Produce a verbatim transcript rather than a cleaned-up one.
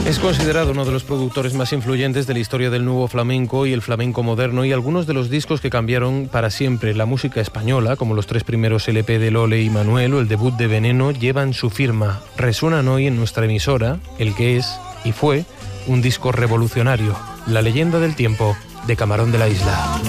Es considerado uno de los productores más influyentes de la historia del nuevo flamenco y el flamenco moderno, y algunos de los discos que cambiaron para siempre la música española, como los tres primeros L P de Lole y Manuel o el debut de Veneno, llevan su firma. Resuenan hoy en nuestra emisora el que es y fue un disco revolucionario, La leyenda del tiempo de Camarón de la Isla.